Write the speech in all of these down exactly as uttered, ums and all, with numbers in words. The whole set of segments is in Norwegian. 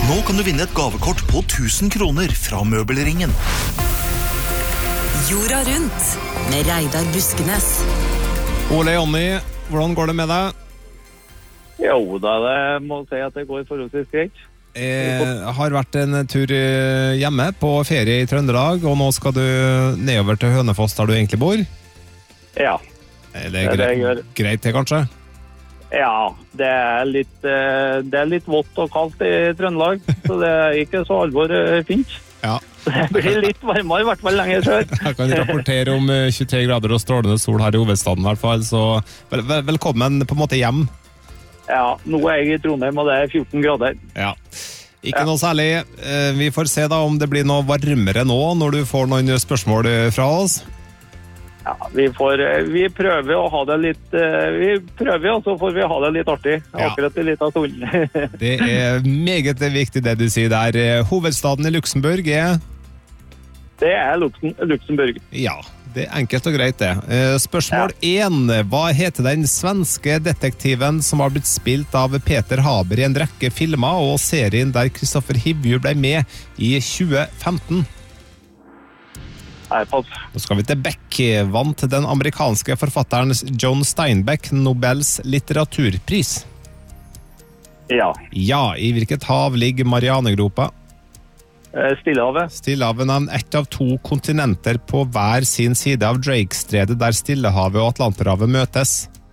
Nå kan du vinne et gavekort på tusen kroner fra Møbelringen. Jorda rundt med Reidar Buskenes. Ole Jonny, hvordan går det med deg? Jo, da det må si at det går forholdsvis greit. Jeg har vært en tur hjemme på ferie i Trøndelag, og nå skal du nedover til Hønefoss der du egentlig bor. Ja. Er det greit, greit det, kanskje? Ja, det er litt, det er litt vått og kaldt i Trøndelag, så det er ikke så alvor fint. Ja. Det blir litt varmere, i hvert fall lenger sør. Jeg kan rapportere om tjuetre grader og strålende sol her i hovedstaden i hvert fall, så vel, vel, velkommen på en måte hjem. Ja, nå er jeg i Trondheim, og det er fjorten grader. Ja, ikke ja. Noe særlig. Vi får se da om det blir noe varmere nå, når du får noen spørsmål fra oss. Ja, vi, får, vi prøver å ha det litt, vi prøver, og så får vi ha det litt artig, ja. Akkurat i litt av stolen. Det er meget viktig det du sier der. Hovedstaden i Luxembourg er? Det er Luxem, Luxembourg. Ja, det er enkelt og greit det. Spørsmål én. Ja. Hva heter den svenske detektiven som har blitt spilt av Peter Haber i en rekke filmer og serien der Kristoffer Hivju ble med i tjue femten? Nei, pass. Nå skal vi til Beck. Vant den amerikanske forfatteren John Steinbeck Nobels litteraturpris? Ja. Ja, i hvilket hav ligger Marianegropa? Stillehavet. Stillehavet er ett av to kontinenter på hver sin side av Drake-stredet der Stillehavet og Atlanterhavet møtes.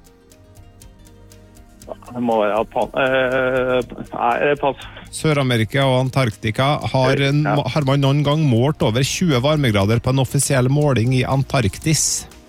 Det må være pass. Nei, pass. Sør-Amerika og Antarktika har, har man noen gang målt over tjue varmegrader på en offisiell måling i Antarktis?